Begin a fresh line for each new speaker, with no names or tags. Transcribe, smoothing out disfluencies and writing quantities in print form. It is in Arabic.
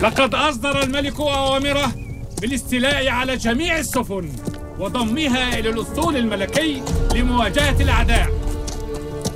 لقد أصدر الملك أوامره بالاستيلاء على جميع السفن وضمها إلى الأسطول الملكي لمواجهة الأعداء.